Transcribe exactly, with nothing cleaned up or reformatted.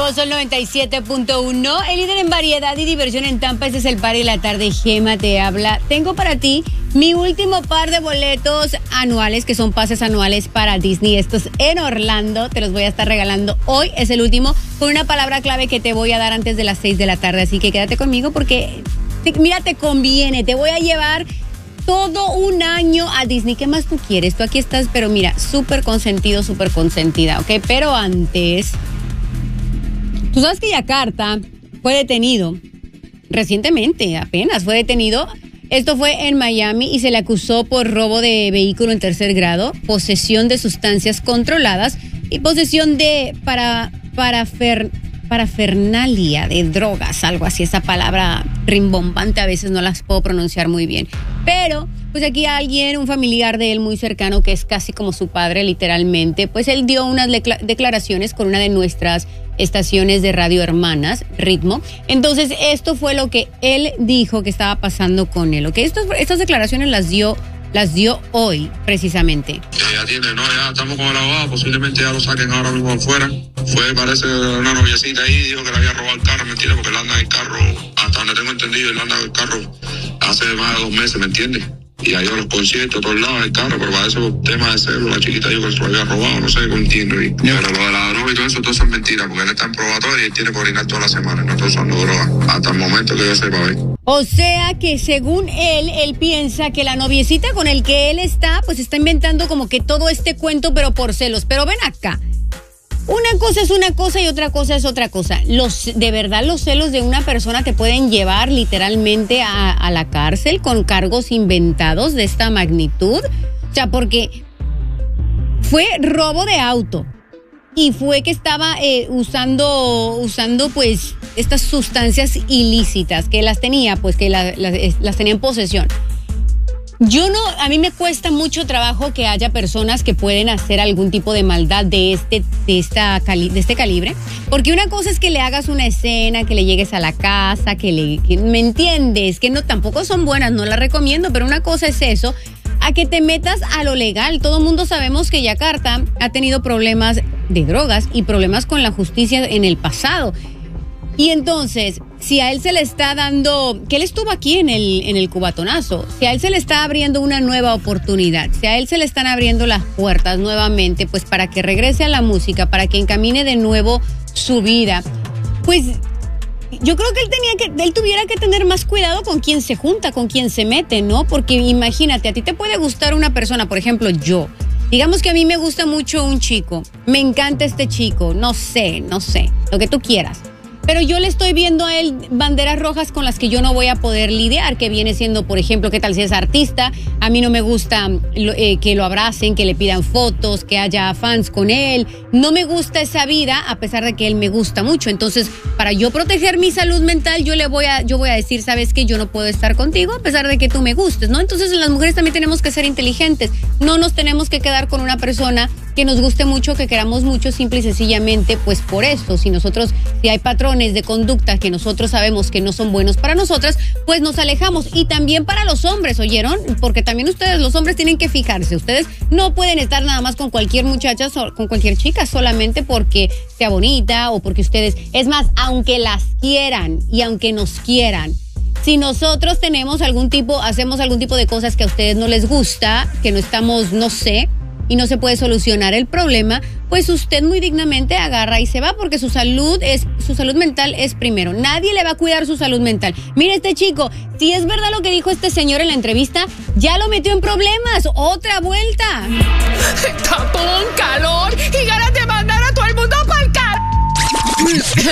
Sol noventa y siete punto uno, el líder en variedad y diversión en Tampa. Este es el Party de la Tarde. Gema te habla. Tengo para ti mi último par de boletos anuales, que son pases anuales para Disney. Estos en Orlando. Te los voy a estar regalando hoy. Es el último, con una palabra clave que te voy a dar antes de las seis de la tarde. Así que quédate conmigo porque, mira, te conviene. Te voy a llevar todo un año a Disney. ¿Qué más tú quieres? Tú aquí estás, pero mira, súper consentido, súper consentida, ¿ok? Pero antes, tú sabes que Yakarta fue detenido recientemente, apenas fue detenido. Esto fue en Miami y se le acusó por robo de vehículo en tercer grado, posesión de sustancias controladas y posesión de para, parafer, parafernalia de drogas, algo así. Esa palabra rimbombante a veces no las puedo pronunciar muy bien. Pero pues aquí alguien, un familiar de él muy cercano, que es casi como su padre literalmente, pues él dio unas declaraciones con una de nuestras estaciones de radio hermanas, Ritmo. Entonces esto fue lo que él dijo que estaba pasando con él, ¿ok? Estos, estas declaraciones las dio las dio hoy, precisamente. Ya tiene, no, ya estamos con el abogado, posiblemente ya lo saquen ahora mismo afuera. Fue, parece, una noviecita ahí, dijo que le había robado el carro, mentira, porque él anda en el carro, hasta donde tengo entendido, él anda en el carro hace más de dos meses, ¿me entiendes? Y ha ido a los conciertos, a todos lados del carro, pero para esos temas de celo, la chiquita dijo que se lo había robado, no sé cómo entiendo. Y, yeah. Pero lo de la droga y todo eso, todo eso es mentira, porque él está en probatorio y él tiene que orinar toda la semana, no está usando droga, hasta el momento que yo sepa ver. O sea que según él, él piensa que la noviecita con el que él está, pues está inventando como que todo este cuento, pero por celos. Pero ven acá, una cosa es una cosa y otra cosa es otra cosa. Los, de verdad, los celos de una persona te pueden llevar literalmente a, a la cárcel con cargos inventados de esta magnitud. O sea, porque fue robo de auto y fue que estaba eh, usando, usando pues estas sustancias ilícitas, que las tenía, pues que la, la, las tenía en posesión. Yo no, a mí me cuesta mucho trabajo que haya personas que pueden hacer algún tipo de maldad de este, de esta cali, de este calibre, porque una cosa es que le hagas una escena, que le llegues a la casa, que le, que, ¿me entiendes? Que no, tampoco son buenas, no las recomiendo, pero una cosa es eso, a que te metas a lo legal. Todo el mundo sabemos que Yakarta ha tenido problemas de drogas y problemas con la justicia en el pasado. Y entonces, si a él se le está dando, que él estuvo aquí en el, en el cubatonazo, si a él se le está abriendo una nueva oportunidad, si a él se le están abriendo las puertas nuevamente, pues para que regrese a la música, para que encamine de nuevo su vida, pues yo creo que él tenía que, él tuviera que tener más cuidado con quién se junta, con quién se mete, ¿no? Porque imagínate, a ti te puede gustar una persona, por ejemplo, yo. Digamos que a mí me gusta mucho un chico, me encanta este chico, no sé, no sé, lo que tú quieras. Pero yo le estoy viendo a él banderas rojas con las que yo no voy a poder lidiar, que viene siendo, por ejemplo, qué tal si es artista. A mí no me gusta eh, que lo abracen, que le pidan fotos, que haya fans con él. No me gusta esa vida, a pesar de que él me gusta mucho. Entonces, para yo proteger mi salud mental, yo le voy a, yo voy a decir, ¿sabes qué? Yo no puedo estar contigo a pesar de que tú me gustes, ¿no? Entonces, las mujeres también tenemos que ser inteligentes. No nos tenemos que quedar con una persona que nos guste mucho, que queramos mucho, simple y sencillamente, pues por eso. Si nosotros, si hay patrones de conducta que nosotros sabemos que no son buenos para nosotras, pues nos alejamos. Y también para los hombres, ¿oyeron? Porque también ustedes, los hombres, tienen que fijarse. Ustedes no pueden estar nada más con cualquier muchacha, con cualquier chica, solamente porque sea bonita o porque ustedes, es más, aunque las quieran y aunque nos quieran, si nosotros tenemos algún tipo, hacemos algún tipo de cosas que a ustedes no les gusta, que no estamos, no sé, y no se puede solucionar el problema, pues usted muy dignamente agarra y se va, porque su salud es, su salud mental es primero. Nadie le va a cuidar su salud mental. Mire, este chico, si es verdad lo que dijo este señor en la entrevista, ya lo metió en problemas. Otra vuelta. Tapón,